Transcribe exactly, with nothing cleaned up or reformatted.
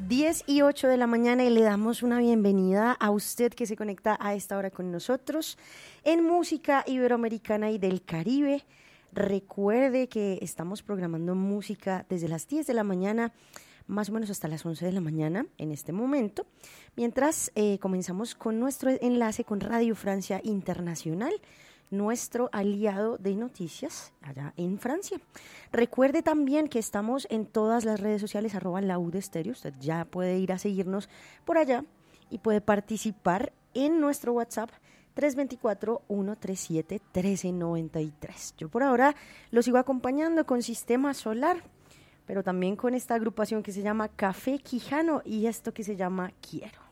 diez y ocho de la mañana y le damos una bienvenida a usted que se conecta a esta hora con nosotros en Música Iberoamericana y del Caribe. Recuerde que estamos programando música desde las diez de la mañana más o menos hasta las once de la mañana en este momento, mientras eh, comenzamos con nuestro enlace con Radio Francia Internacional, nuestro aliado de noticias allá en Francia. Recuerde también que estamos en todas las redes sociales, arroba Laúd Estéreo. Usted ya puede ir a seguirnos por allá y puede participar en nuestro WhatsApp tres dos cuatro, uno tres siete, uno tres nueve tres. Yo por ahora lo sigo acompañando con Sistema Solar, pero también con esta agrupación que se llama Café Quijano y esto que se llama Quiero.